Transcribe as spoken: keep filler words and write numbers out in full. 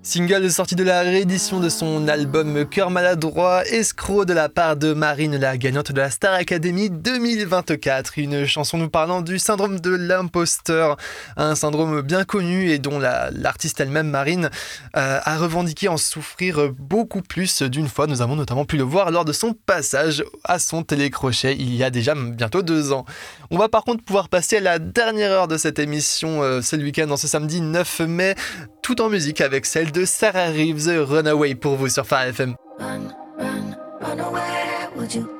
Single sorti de la réédition de son album Cœur maladroit, Escroc de la part de Marine, la gagnante de la Star Academy deux mille vingt-quatre. Une chanson nous parlant du syndrome de l'imposteur, un syndrome bien connu et dont la, l'artiste elle-même, Marine, euh, a revendiqué en souffrir beaucoup plus d'une fois. Nous avons notamment pu le voir lors de son passage à son télécrochet il y a déjà bientôt deux ans. On va par contre pouvoir passer à la dernière heure de cette émission, euh, c'est le week-end, en ce samedi neuf mai, tout en musique avec celle de Sarah Reeves, Runaway pour vous sur Phare F M. Run, run, run away, would you